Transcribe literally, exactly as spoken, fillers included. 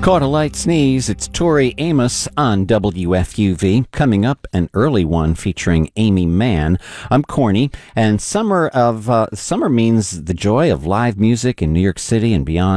Caught a light sneeze. It's Tori Amos on W F U V. Coming up, an early one featuring Amy Mann. I'm Corny, and summer of uh, summer means the joy of live music in New York City and beyond.